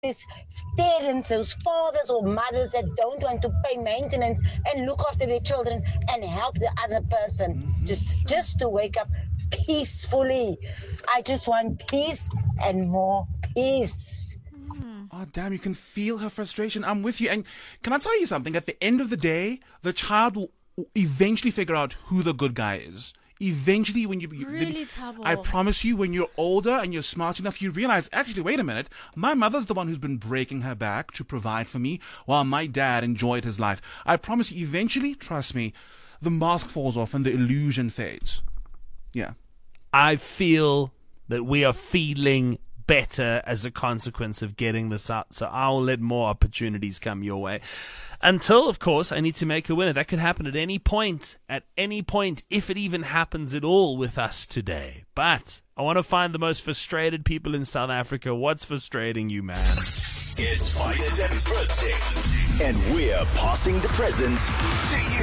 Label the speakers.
Speaker 1: these parents, those fathers or mothers that don't want to pay maintenance and look after their children and help the other person just to wake up peacefully. I just want peace and more peace.
Speaker 2: Oh, damn, you can feel her frustration. I'm with you. And can I tell you something? At the end of the day, the child will eventually figure out who the good guy is. Eventually, when
Speaker 3: Really, Thabo.
Speaker 2: I promise you, when you're older and you're smart enough, you realize, actually, wait a minute, my mother's the one who's been breaking her back to provide for me while my dad enjoyed his life. I promise you, eventually, trust me, the mask falls off and the illusion fades. Yeah.
Speaker 4: I feel that we are feeling better as a consequence of getting this out, so I'll let more opportunities come your way. Until, of course, I need to make a winner. That could happen at any point, if it even happens at all with us today. But I want to find the most frustrated people in South Africa. What's frustrating you, man?
Speaker 5: It's Fine FM's birthday, and we're passing the presents to you.